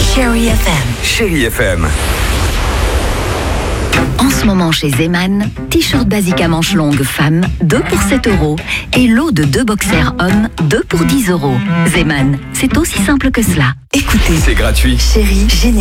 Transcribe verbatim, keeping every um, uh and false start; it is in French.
Chérie F M. Chérie F M. En ce moment chez Zeman, t-shirt basique à manches longues femme, deux pour sept euros. Et lot de deux boxers hommes, deux pour dix euros. Zeman, c'est aussi simple que cela. Écoutez, C'est gratuit. Chérie, générique.